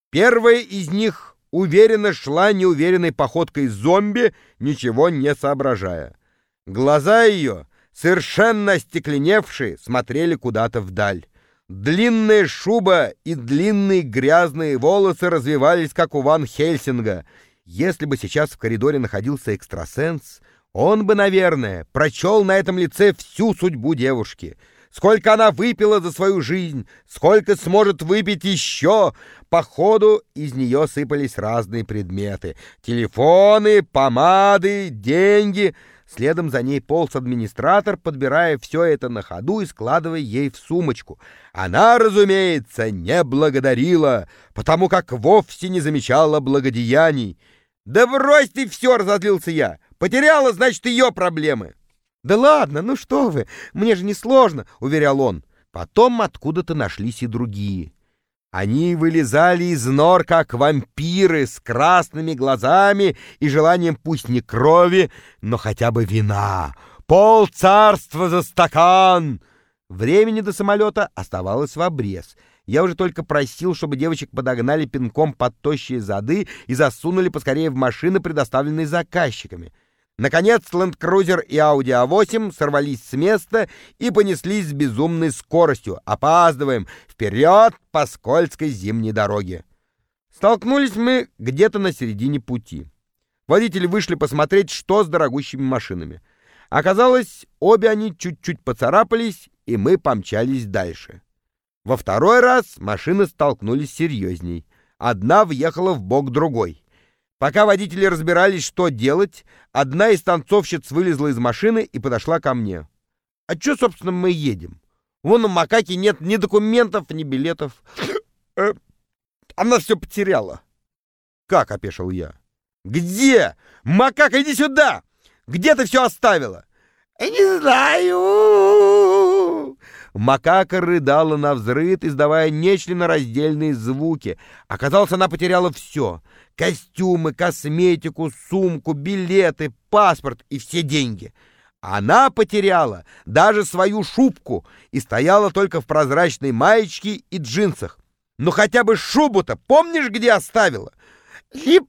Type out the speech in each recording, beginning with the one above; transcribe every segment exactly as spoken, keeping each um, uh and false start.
Первая из них уверенно шла неуверенной походкой зомби, ничего не соображая. Глаза ее, совершенно остекленевшие, смотрели куда-то вдаль. Длинная шуба и длинные грязные волосы развивались, как у Ван Хельсинга. Если бы сейчас в коридоре находился экстрасенс, он бы, наверное, прочел на этом лице всю судьбу девушки. Сколько она выпила за свою жизнь, сколько сможет выпить еще. По ходу из нее сыпались разные предметы. Телефоны, помады, деньги. Следом за ней полз администратор, подбирая все это на ходу и складывая ей в сумочку. Она, разумеется, не благодарила, потому как вовсе не замечала благодеяний. «Да брось ты все!» — разозлился я. «Потеряла, значит, ее проблемы». «Да ладно, ну что вы, мне же не сложно», — уверял он. Потом откуда-то нашлись и другие. Они вылезали из нор, как вампиры, с красными глазами и желанием пусть не крови, но хотя бы вина. Пол царства за стакан! Времени до самолета оставалось в обрез. Я уже только просил, чтобы девочек подогнали пинком под тощие зады и засунули поскорее в машины, предоставленные заказчиками. Наконец, Ленд-Крузер и Ауди а восемь сорвались с места и понеслись с безумной скоростью. Опаздываем! Вперед по скользкой зимней дороге! Столкнулись мы где-то на середине пути. Водители вышли посмотреть, что с дорогущими машинами. Оказалось, обе они чуть-чуть поцарапались, и мы помчались дальше. Во второй раз машины столкнулись серьезней. Одна въехала в бок другой. Пока водители разбирались, что делать, одна из танцовщиц вылезла из машины и подошла ко мне. «А чё, собственно, мы едем? Вон у макаки нет ни документов, ни билетов. Она все потеряла». «Как?» — опешил я. «Где? Макака, иди сюда! Где ты все оставила?» «Не знаю!» Макака рыдала навзрыд, издавая нечленораздельные звуки. Оказалось, она потеряла все. Костюмы, косметику, сумку, билеты, паспорт и все деньги. Она потеряла даже свою шубку и стояла только в прозрачной маечке и джинсах. Ну хотя бы шубу-то помнишь, где оставила? «Не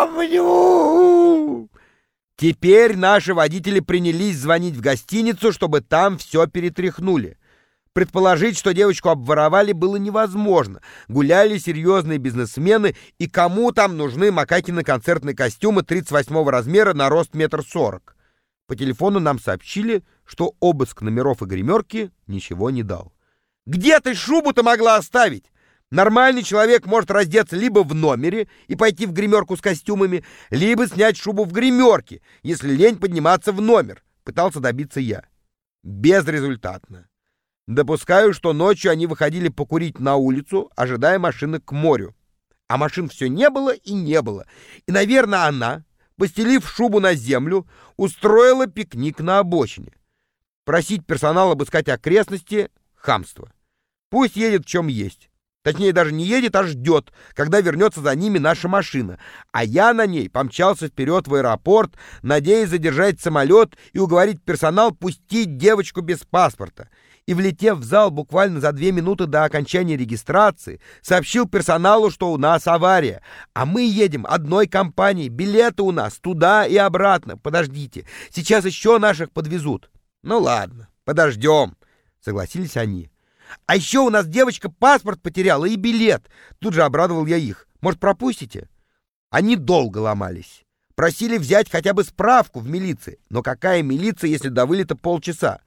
помню!» Теперь наши водители принялись звонить в гостиницу, чтобы там все перетряхнули. Предположить, что девочку обворовали, было невозможно. Гуляли серьезные бизнесмены, и кому там нужны макакины концертные костюмы тридцать восьмого размера на рост метр сорок? По телефону нам сообщили, что обыск номеров и гримерки ничего не дал. «Где ты шубу-то могла оставить? Нормальный человек может раздеться либо в номере и пойти в гримерку с костюмами, либо снять шубу в гримерке, если лень подниматься в номер», — пытался добиться я. Безрезультатно. Допускаю, что ночью они выходили покурить на улицу, ожидая машины к морю. А машин все не было и не было. И, наверное, она, постелив шубу на землю, устроила пикник на обочине. Просить персонал обыскать окрестности — хамство. Пусть едет в чем есть. Точнее, даже не едет, а ждет, когда вернется за ними наша машина. А я на ней помчался вперед в аэропорт, надеясь задержать самолет и уговорить персонал пустить девочку без паспорта. И, влетев в зал буквально за две минуты до окончания регистрации, сообщил персоналу, что у нас авария, а мы едем одной компанией, билеты у нас туда и обратно. Подождите, сейчас еще наших подвезут. Ну ладно, подождем, согласились они. А еще у нас девочка паспорт потеряла и билет. Тут же обрадовал я их. Может, пропустите? Они долго ломались. Просили взять хотя бы справку в милиции. Но какая милиция, если до вылета полчаса?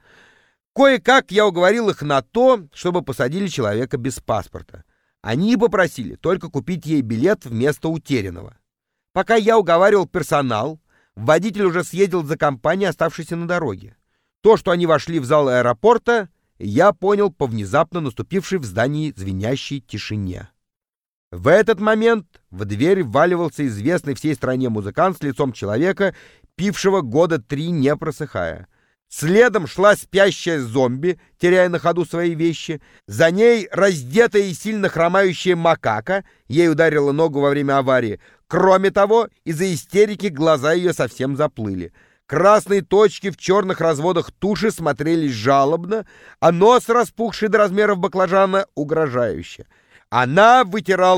Кое-как я уговорил их на то, чтобы посадили человека без паспорта. Они попросили только купить ей билет вместо утерянного. Пока я уговаривал персонал, водитель уже съездил за компанией, оставшейся на дороге. То, что они вошли в зал аэропорта, я понял по внезапно наступившей в здании звенящей тишине. В этот момент в дверь вваливался известный всей стране музыкант с лицом человека, пившего года три не просыхая. Следом шла спящая зомби, теряя на ходу свои вещи. За ней раздетая и сильно хромающая макака, ей ударила ногу во время аварии. Кроме того, из-за истерики глаза ее совсем заплыли. Красные точки в черных разводах туши смотрелись жалобно, а нос, распухший до размеров баклажана, угрожающе. Она вытирала